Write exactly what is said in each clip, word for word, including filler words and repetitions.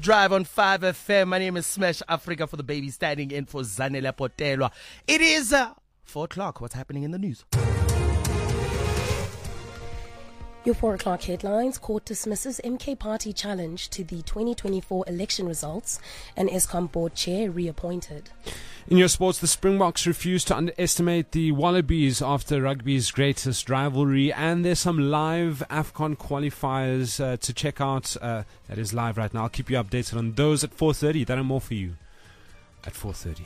Drive on five F M. My name is Smash Africa for the baby, standing in for Zanele Potelwa. It is uh, four o'clock. What's happening in the news? Your four o'clock headlines. Court dismisses M K Party challenge to the twenty twenty-four election results and Eskom board chair reappointed. In your sports, the Springboks refuse to underestimate the Wallabies after rugby's greatest rivalry, and there's some live AFCON qualifiers uh, to check out. Uh, that is live right now. I'll keep you updated on those at four thirty. That and more for you at four thirty.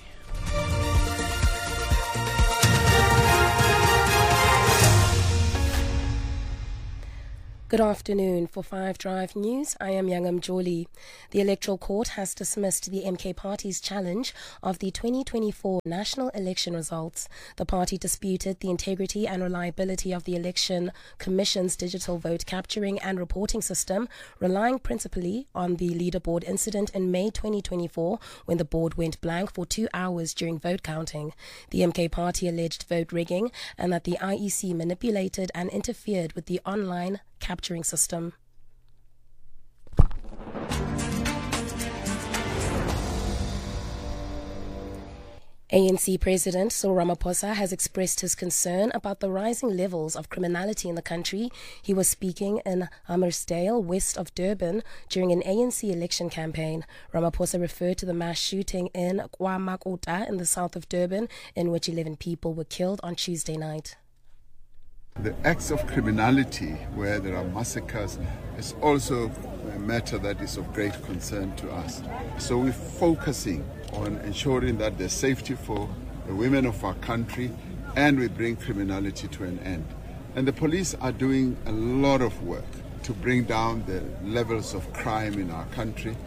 Good afternoon. For Five Drive News, I am Yangam Jolie. The Electoral Court has dismissed the M K Party's challenge of the twenty twenty-four national election results. The party disputed the integrity and reliability of the Election Commission's digital vote capturing and reporting system, relying principally on the leaderboard incident in May twenty twenty-four when the board went blank for two hours during vote counting. The M K Party alleged vote rigging and that the I E C manipulated and interfered with the online capturing system. A N C President Cyril Ramaphosa has expressed his concern about the rising levels of criminality in the country. He was speaking in Hammersdale, west of Durban, during an A N C election campaign. Ramaphosa referred to the mass shooting in KwaMakuta in the south of Durban, in which eleven people were killed on Tuesday night. The acts of criminality where there are massacres is also a matter that is of great concern to us. So we're focusing on ensuring that there's safety for the women of our country and we bring criminality to an end. And the police are doing a lot of work to bring down the levels of crime in our country.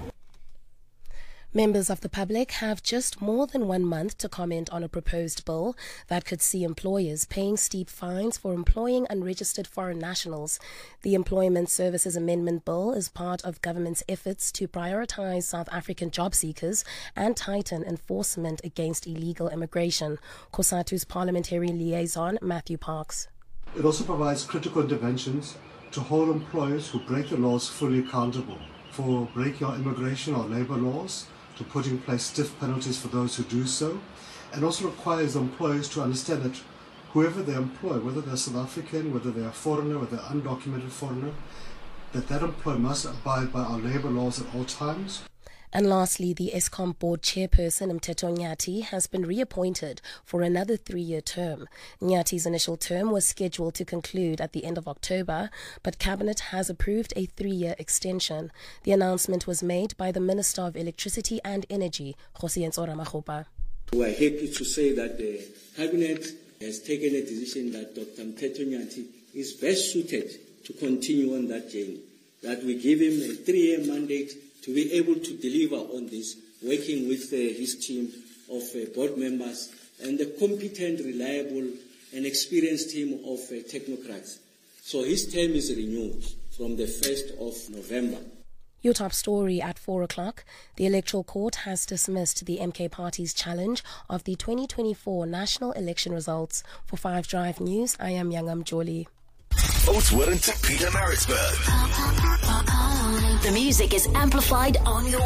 Members of the public have just more than one month to comment on a proposed bill that could see employers paying steep fines for employing unregistered foreign nationals. The Employment Services Amendment Bill is part of government's efforts to prioritize South African job seekers and tighten enforcement against illegal immigration. COSATU's parliamentary liaison, Matthew Parks. It also provides critical interventions to hold employers who break the laws fully accountable for breaking our immigration or labour laws, to put in place stiff penalties for those who do so, and also requires employers to understand that whoever they employ, whether they're South African, whether they're a foreigner, whether they're undocumented foreigner, that that employer must abide by our labour laws at all times. And lastly, the Eskom board chairperson, Mteto Nyati, has been reappointed for another three-year term. Nyati's initial term was scheduled to conclude at the end of October, but Cabinet has approved a three-year extension. The announcement was made by the Minister of Electricity and Energy, Kgosientsho Ramokgopa. We are happy to say that the Cabinet has taken a decision that Doctor Mteto Nyati is best suited to continue on that journey, that we give him a three-year mandate to be able to deliver on this, working with uh, his team of uh, board members and the competent, reliable and experienced team of uh, technocrats. So his term is renewed from the first of November. Your top story at four o'clock. The Electoral Court has dismissed the M K Party's challenge of the twenty twenty-four national election results. For Five Drive News, I am Yangam Jolie. Oatswood to Peter Maritzburg. The music is amplified on your